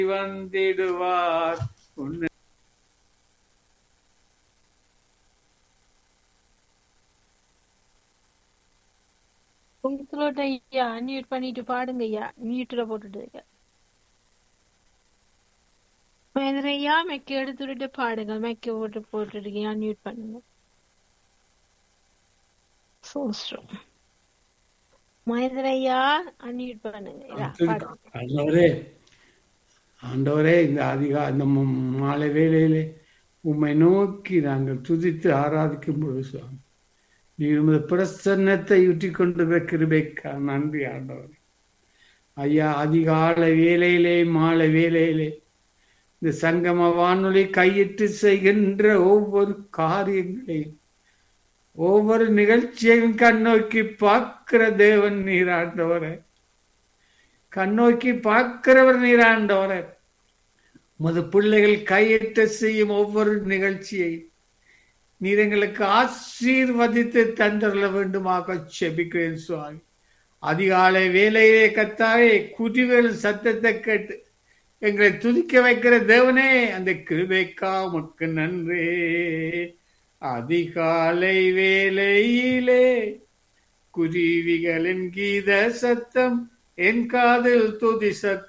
வந்திடுவார். உன்னை உங்களோட ஐயா அன்மியூட் பண்ணிட்டு பாடுங்க ஐயா. மியூட்ல போட்டுட்டு ஐயா மெக்க எடுத்துட்டு பாடுங்க. மெக்க போட்டுருக்கீங்க. அன்மியூட் பண்ணுங்க. சோஸ்டம் மகேந்திரையா அன்மியூட் பண்ணுங்க ஐயா, பாடுங்க. ஆண்டவரே, ஆண்டவரே, இந்த மாலை வேளையிலே உம்மை நோக்கி நாங்கள் துதித்து ஆராதிக்கும் பொழுது சுவாமி, நீர் உமது பிரசன்னத்தை ஊற்றிக் கொண்டு கிருபைக்கா நன்றி ஆண்டவரே. ஐயா, அதிகாலை வேளையிலே மாலை வேளையிலே இந்த சங்கம வானொலி கையிட்டு செய்கின்ற ஒவ்வொரு காரியங்களையும் ஒவ்வொரு நிகழ்ச்சியையும் கண்ணோக்கி பார்க்கிற தேவன் நீராண்டவரே, கண்ணோக்கி பார்க்கிறவர் நீராண்டவரே. உமது பிள்ளைகள் கையிட்டு செய்யும் ஒவ்வொரு நிகழ்ச்சியை நீர் எங்களுக்கு ஆசீர்வதித்து தந்தரல வேண்டுமாக செபிக்கிறேன் சுவாமி. அதிகாலை வேலையிலே கத்தாவே குதிகள் சத்தத்தை கேட்டு எங்களை துதிக்க வைக்கிற தேவனே, அந்த கிருபைக்கா உமக்கு நன்றி. அதிகாலை வேலையிலே குருவிகளின் கீத சத்தம் என் காதில் துதி சத்தம்